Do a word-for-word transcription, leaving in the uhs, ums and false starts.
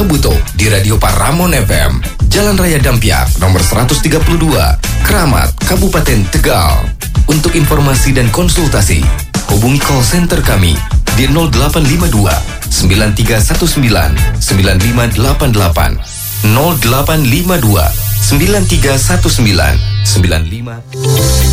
Kabuto di Radio Paramon F M, Jalan Raya Dampiak, nomor seratus tiga puluh dua, Kramat, Kabupaten Tegal. Untuk informasi dan konsultasi, hubungi call center kami di nol delapan lima dua sembilan tiga satu sembilan sembilan lima delapan delapan nol delapan lima dua sembilan tiga satu sembilan sembilan lima